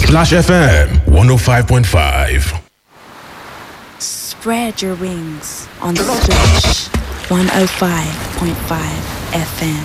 Splash FM 105.5. Spread your wings on Splash 105.5 FM.